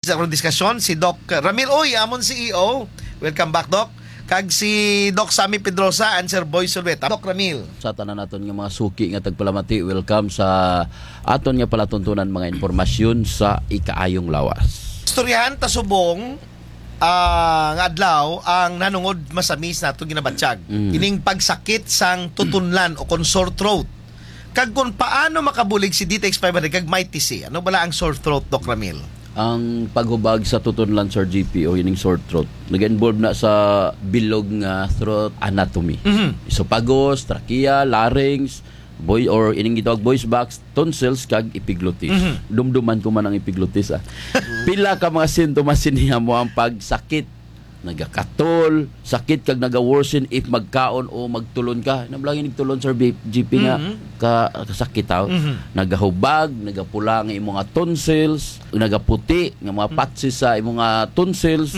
sa akong diskusyon si Doc Ramil Oy, amon CEO. Welcome back, Doc. Kag si Doc Sammy Pedrosa and Sir Boy Solveta. Doc Ramil. Sa tanan naton nga mga suki nga tagpalamati, welcome sa aton nga palatuntunan mga impormasyon sa ikaayong lawas. Istoryahan tasubong nga adlaw ang nanungod masamis nato ginabatsyag. Ining pagsakit sang tutunlan o kon sore throat. Kag kung paano makabulig si DTX 500 kag Mighty C. Ano bala ang sore throat, Doc Ramil? Ang paghubag sa tutunlan, Sir GP, o ining sore throat, nag-involve na sa bilog nga throat anatomy. Esophagus, trachea, larynx, or ining gitawag voice box, tonsils, kag epiglotis. Dumduman ko man ang epiglotis. Pila ka mga sintomas niya mo ang pagsakit. Nagakatol, sakit kag naga-worsen if magkaon o magtulon ka. Namlangin nagtulon, Sir GP nga kasakit tao. Nagahubag, nagapula nga imong mga tonsils, nagaputi nga mga patsis sa imong mga tonsils,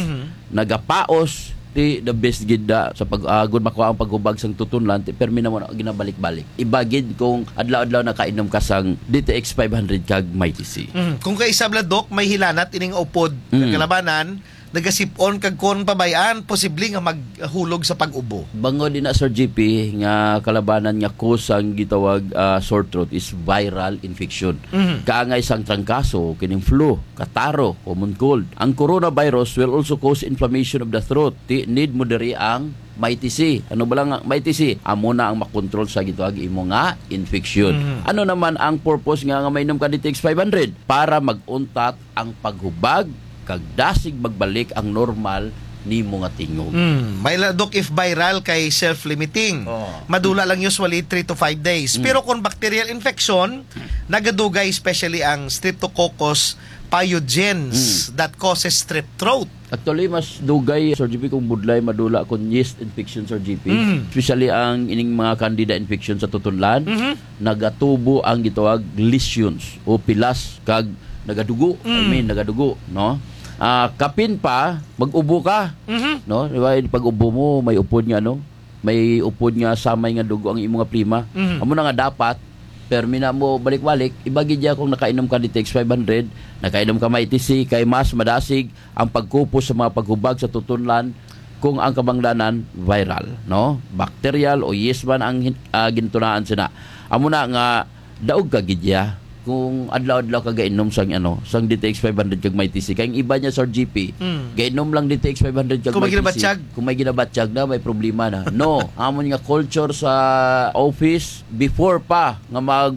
nagapaos. The best gid da sa pag-agod makuha ang paghubag sang tutunlan, permi na mo na ginabalik-balik. Ibagid kung adlaw-adlaw nakainom ka sang DTX 500 kag Mighty C. Kung kaisa bla, Doc, may hilanat ining upod kalabanan, nagasipon kag kon pabayaan, posible nga maghulog sa pag-ubo. Bango din na, Sir GP, nga kalabanan nga cause ang gitawag sore throat is viral infection. Kaangay isang trangkaso, kining flu, kataro, common cold. Ang coronavirus will also cause inflammation of the throat. Need mo diri ang Mighty C. Ano ba lang Mighty C? Amo na ang makontrol sa gitawag imo nga infection. Ano naman ang purpose nga mainom ka DTX 500? Para maguntat ang paghubag kag dasig magbalik ang normal nimo nga tingog. May Doc, if viral kay self-limiting. Madula lang usually 3 to 5 days. Pero kung bacterial infection, nagadugay especially ang Streptococcus pyogenes that causes strep throat. Actually, mas dugay, Sir GP, kung budlay madula kung yeast infection, Sir GP. Especially ang ining mga candida infection sa tutunlan, nagatubo ang gitawag lesions o pilas kag nagadugo. Nagadugo, no? Kapin pa, mag-ubo ka, no? Diba, pag ubo mo, may upod nga, no? May upod nga samay nga dugo ang imong nga prima. Amo na nga dapat permi na mo balik-balik, ibagi diya kung nakainom ka DTX 500, nakainom ka Mighty C, kay mas madasig ang pagkupos sa mga paghubag sa tutunlan kung ang kabangdanan viral, no? Bacterial o yeast man ang gintunaan sina. Amo na nga daog ka gidya kung adlaw-adlaw ka gainom sang sang DTX 500 kag Mighty C. Kay iba niya, Sir GP, gainom lang DTX 500 kag Mighty C. Kung may ginabatsyag na, may problema na. No, amon nga culture sa office before pa nga mag